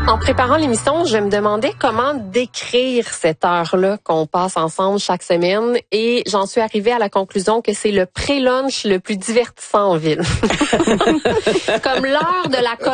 En préparant l'émission, je me demandais comment décrire cette heure-là qu'on passe ensemble chaque semaine et j'en suis arrivée à la conclusion que c'est le pré-lunch le plus divertissant en ville. Comme l'heure de la